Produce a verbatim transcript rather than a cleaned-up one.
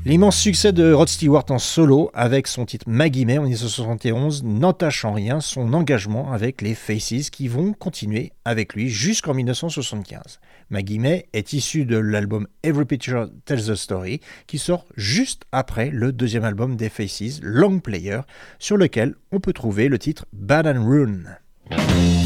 L'immense succès de Rod Stewart en solo avec son titre Maggie May en dix-neuf cent soixante et onze n'entache en rien son engagement avec les Faces qui vont continuer avec lui jusqu'en dix-neuf cent soixante-quinze. Maggie May est issue de l'album Every Picture Tells a Story qui sort juste après le deuxième album des Faces, Long Player, sur lequel on peut trouver le titre Bad and Rune.